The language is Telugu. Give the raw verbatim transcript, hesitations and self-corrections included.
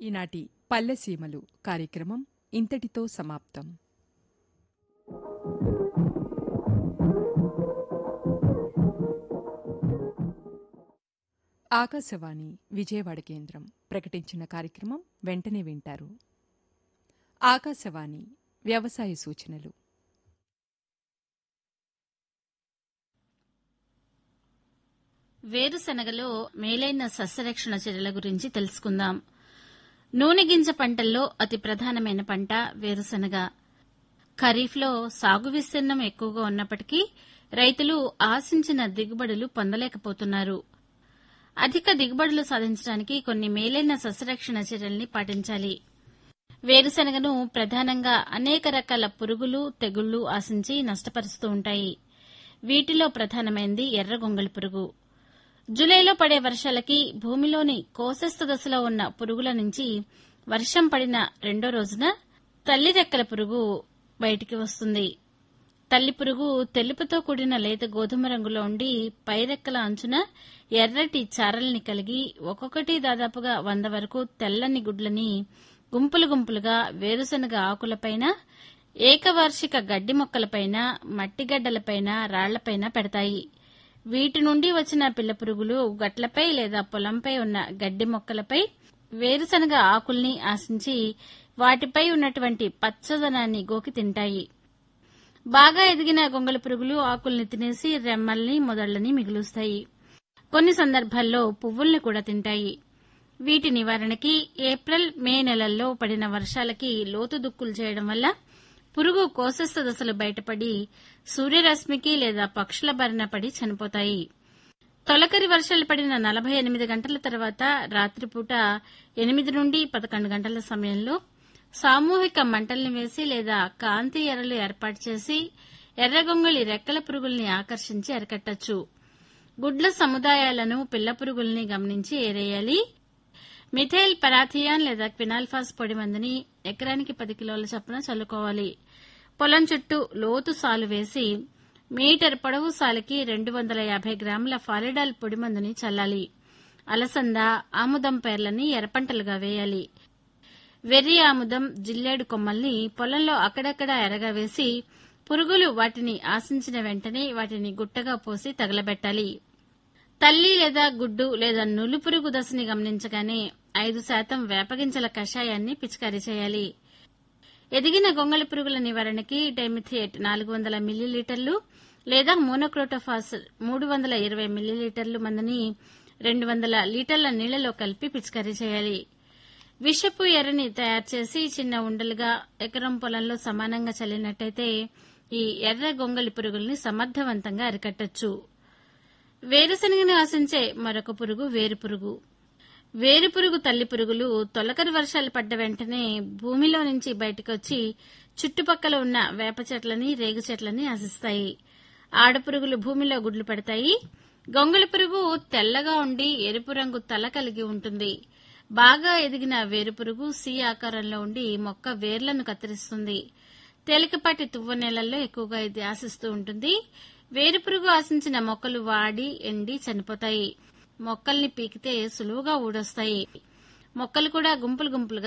ఈనాటి పల్లెసీమలు కార్యక్రమం ఇంతటితో సమాప్తం. ఆకాశవాణి విజయవాడ కేంద్రం ప్రకటించిన కార్యక్రమం వెంటనే వింటారు. ఆకాశవాణి వ్యవసాయ సూచనలు. వేరుశనగలో మేలైన సస్యరక్షణ చర్యల గురించి తెలుసుకుందాం. నూనె గింజ పంటల్లో అతి ప్రధానమైన పంట వేరుశనగ. ఖరీఫ్లో సాగు విస్తీర్ణం ఎక్కువగా ఉన్నప్పటికీ రైతులు ఆశించిన దిగుబడులు పొందలేకపోతున్నారు. అధిక దిగుబడులు సాధించడానికి కొన్ని మేలైన సస్యరక్షణ చర్యల్ని పాటించాలి. వేరుశనగను ప్రధానంగా అనేక రకాల పురుగులు, తెగుళ్లు ఆశించి నష్టపరుస్తూ ఉంటాయి. వీటిలో ప్రధానమైంది ఎర్రగొంగళి పురుగు. జులైలో పడే వర్షాలకి భూమిలోని కోశస్థ దశలో ఉన్న పురుగుల నుంచి వర్షం పడిన రెండో రోజున తల్లి రెక్కల పురుగు బయటికి వస్తుంది. తల్లి పురుగు తెలుపుతో కూడిన లేత గోధుమ రంగులో ఉండి పైరెక్కల అంచున ఎర్రటి చారల్ని కలిగి ఒక్కొక్కటి దాదాపుగా వంద వరకు తెల్లని గుడ్లని గుంపులు గుంపులుగా వేరుశనగ ఆకులపైన, ఏకవార్షిక గడ్డి మొక్కలపైన, మట్టిగడ్డలపైన, రాళ్లపైన పెడతాయి. వీటి నుండి వచ్చిన పిల్ల పురుగులు గట్లపై లేదా పొలంపై ఉన్న గడ్డి మొక్కలపై వేరుశనగ ఆకుల్ని ఆశించి వాటిపై ఉన్నటువంటి పచ్చదనాన్ని గోకి తింటాయి. బాగా ఎదిగిన గొంగళి పురుగులు ఆకుల్ని తినేసి రెమ్మల్ని, మొదళ్లని మిగులుస్తాయి. కొన్ని సందర్భాల్లో పువ్వుల్ని కూడా తింటాయి. వీటి నివారణకి ఏప్రిల్, మే నెలల్లో పడిన వర్షాలకి లోతు దుక్కులు చేయడం వల్ల పురుగు కోశస్థ దశలు బయటపడి సూర్యరశ్మికి లేదా పక్షుల బారిన పడి చనిపోతాయి. తొలకరి వర్షాలు పడిన నలభై ఎనిమిది గంటల తర్వాత రాత్రిపూట ఎనిమిది నుండి పదకొండు గంటల సమయంలో సామూహిక మంటల్ని వేసి లేదా కాంతి ఎరలు ఏర్పాటు చేసి ఎర్రగొంగళి రెక్కల పురుగుల్ని ఆకర్షించి అరికట్టచ్చు. గుడ్ల సముదాయాలను, పిల్ల పురుగుల్ని గమనించి ఏరేయాలి. మిథైల్ పరాథియాన్ లేదా క్వినాల్ఫాస్ పొడి మందుని ఎకరానికి పది కిలోల చొప్పున చల్లుకోవాలి. పొలం చుట్టూ లోతు సాలు వేసి మీటర్ పొడవు సాలుకి రెండు వందల యాభై గ్రాముల ఫాలిడాల్ పొడి మందుని చల్లాలి. అలసంద, ఆముదం పేర్లని ఎర్రపంటలుగా వేయాలి. వెర్రి ఆముదం, జిల్లేడు కొమ్మల్ని పొలంలో అక్కడక్కడా ఎరగా వేసి పురుగులు వాటిని ఆశించిన వెంటనే వాటిని గుట్టగా పోసి తగలబెట్టాలి. తల్లి లేదా గుడ్డు లేదా నులు పురుగు దశని గమనించగానే ఐదు శాతం వేపగింజల కషాయాన్ని పిచికారీ చేయాలి. ఎదిగిన గొంగళి పురుగుల నివారణకి డైమిథియేట్ నాలుగు వందల మిల్లీలీటర్లు లేదా మోనోక్రోటోఫాస్ మూడు వందల ఇరవై మిల్లీలీటర్లు మందుని రెండు వందల లీటర్ల నీళ్లలో కలిపి పిచికారీ చేయాలి. విషపు ఎర్రని తయారు చేసి చిన్న ఉండలుగా ఎకరం పొలంలో సమానంగా చల్లినట్టయితే ఈ ఎర్ర గొంగళి పురుగుల్ని సమర్థవంతంగా అరికట్టచ్చు. వేరుశనగను ఆశించే మరొక పురుగు వేరుపురుగు. వేరుపురుగు తల్లి పురుగులు తొలకరి వర్షాలు పడ్డ వెంటనే భూమిలో నుంచి బయటకొచ్చి చుట్టుపక్కల ఉన్న వేప చెట్లని, రేగు చెట్లని ఆశిస్తాయి. ఆడపురుగులు భూమిలో గుడ్లు పెడతాయి. గొంగళి పురుగు తెల్లగా ఉండి ఎరుపు రంగు తల కలిగి ఉంటుంది. బాగా ఎదిగిన వేరుపురుగు సి ఆకారంలో ఉండి మొక్క వేర్లను కత్తిరిస్తుంది. తేలికపాటి తువ్వ నేలల్లో ఎక్కువగా ఇది ఆశిస్తూ ఉంటుంది. వేరుపురుగు ఆశించిన మొక్కలు వాడి, ఎండి చనిపోతాయి. మొక్కల్ని పీకితే సులువుగా ఊడొస్తాయి. మొక్కలు కూడా గుంపులు గుంపులుగా